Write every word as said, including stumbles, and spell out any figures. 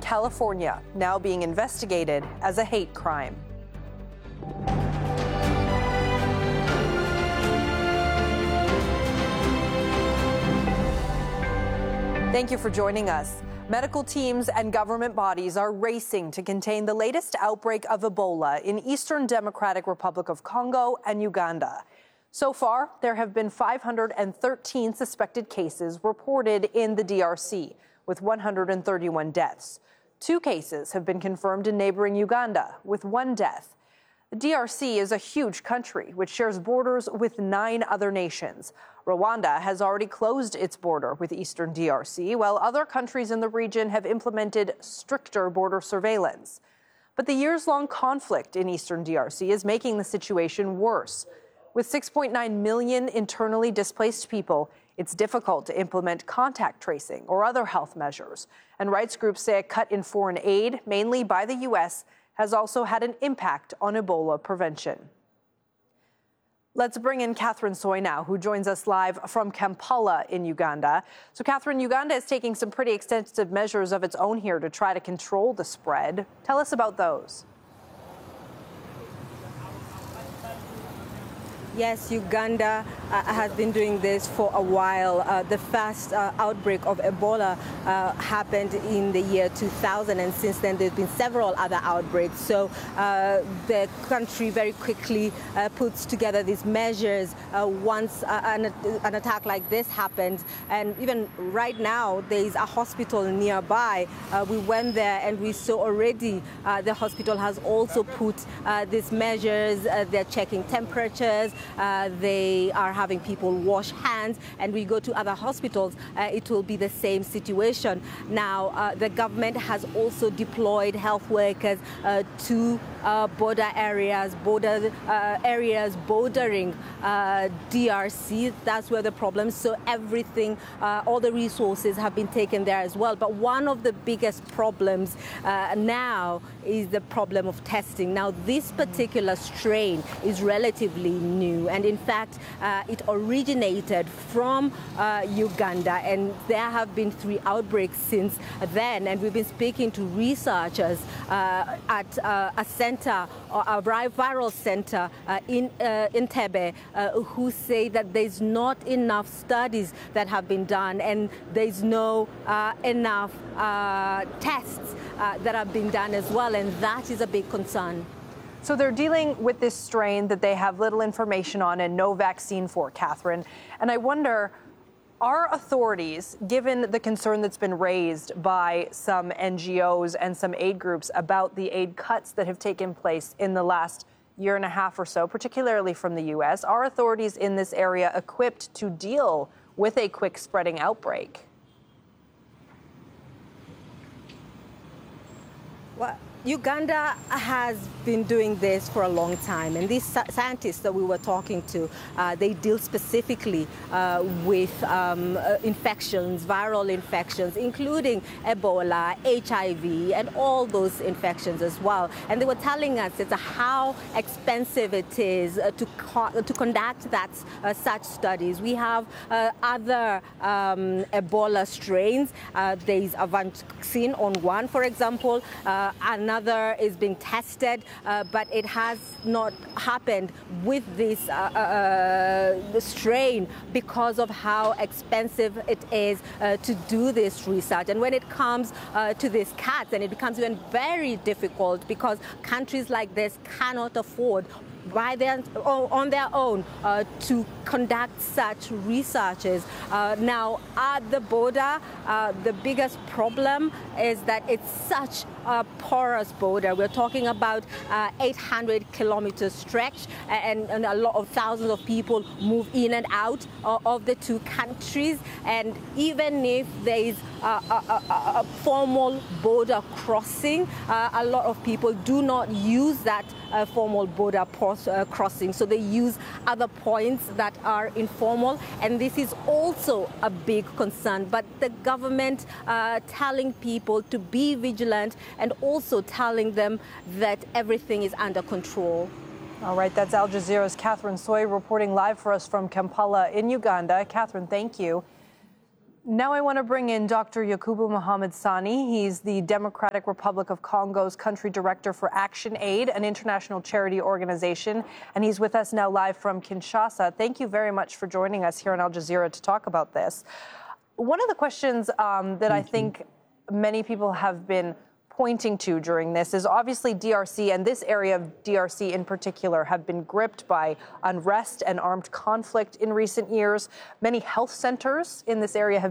California, now being investigated as a hate crime. Thank you for joining us. Medical teams and government bodies are racing to contain the latest outbreak of Ebola in Eastern Democratic Republic of Congo and Uganda. So far, there have been five hundred thirteen suspected cases reported in the D R C, with one hundred thirty-one deaths. Two cases have been confirmed in neighboring Uganda, with one death. The D R C is a huge country which shares borders with nine other nations. Rwanda has already closed its border with eastern D R C, while other countries in the region have implemented stricter border surveillance. But the years-long conflict in eastern D R C is making the situation worse. With six point nine million internally displaced people, it's difficult to implement contact tracing or other health measures. And rights groups say a cut in foreign aid, mainly by the U S, has also had an impact on Ebola prevention. Let's bring in Catherine Soy now, who joins us live from Kampala in Uganda. So, Catherine, Uganda is taking some pretty extensive measures of its own here to try to control the spread. Tell us about those. Yes, Uganda uh, has been doing this for a while. Uh, the first uh, outbreak of Ebola uh, happened in the year two thousand, and since then there's been several other outbreaks. So uh, the country very quickly uh, puts together these measures uh, once uh, an, an attack like this happens. And even right now, there is a hospital nearby. Uh, we went there and we saw already uh, the hospital has also put uh, these measures. Uh, they're checking temperatures. Uh, they are having people wash hands, and we go to other hospitals, uh, it will be the same situation. Now, uh, the government has also deployed health workers uh, to uh, border areas, border uh, areas bordering uh, D R C. That's where the problem. So everything, uh, all the resources have been taken there as well. But one of the biggest problems uh, now is the problem of testing. Now, this particular strain is relatively new, and in fact, uh, it originated from uh, Uganda, and there have been three outbreaks since then. And we've been speaking to researchers uh, at uh, a center, a viral center uh, in uh, Entebbe, uh, who say that there's not enough studies that have been done, and there's no uh, enough uh, tests uh, that have been done as well, and that is a big concern. So they're dealing with this strain that they have little information on and no vaccine for, Catherine. And I wonder, are authorities, given the concern that's been raised by some N G Os and some aid groups about the aid cuts that have taken place in the last year and a half or so, particularly from the U S, are authorities in this area equipped to deal with a quick spreading outbreak? What? Uganda has been doing this for a long time, and these scientists that we were talking to, uh, they deal specifically uh, with um, uh, infections, viral infections, including Ebola, H I V, and all those infections as well. And they were telling us it's how expensive it is uh, to co to conduct that uh, such studies. We have uh, other um, Ebola strains. Uh, there is a vaccine on one, for example, uh, and Another is being tested, uh, but it has not happened with this uh, uh, strain because of how expensive it is uh, to do this research. And when it comes uh, to these cats, then it becomes even very difficult because countries like this cannot afford by their, on their own uh, to conduct such researches. Uh, now, at the border, uh, the biggest problem is that it's such a porous border. We're talking about uh, eight hundred kilometer stretch, and, and a lot of thousands of people move in and out uh, of the two countries. And even if there is a, a, a, a formal border crossing, uh, a lot of people do not use that uh, formal border uh, crossing. So they use other points that are informal, and this is also a big concern. But the government uh, telling people to be vigilant and also telling them that everything is under control. All right, that's Al Jazeera's Catherine Soy reporting live for us from Kampala in Uganda. Catherine, thank you. Now I want to bring in Doctor Yakubu Mohamed Sani. He's the Democratic Republic of Congo's country director for Action Aid, an international charity organization, and he's with us now live from Kinshasa. Thank you very much for joining us here on Al Jazeera to talk about this. One of the questions um, that Thank I think you. many people have been pointing to during this is obviously D R C, and this area of D R C in particular have been gripped by unrest and armed conflict in recent years. Many health centers in this area have